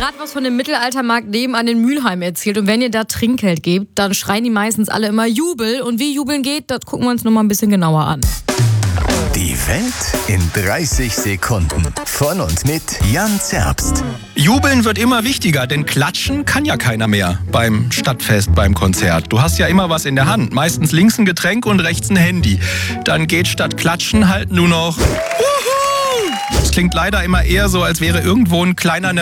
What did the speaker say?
gerade was von dem Mittelaltermarkt nebenan in Mülheim erzählt. Und wenn ihr da Trinkgeld gebt, dann schreien die meistens alle immer Jubel. Und wie Jubeln geht, das gucken wir uns noch mal ein bisschen genauer an. Die Welt in 30 Sekunden. Von und mit Jan Zerbst. Jubeln wird immer wichtiger, denn klatschen kann ja keiner mehr beim Stadtfest, beim Konzert. Du hast ja immer was in der Hand, meistens links ein Getränk und rechts ein Handy. Dann geht statt klatschen halt nur noch Wuhu! Das klingt leider immer eher so, als wäre irgendwo ein kleiner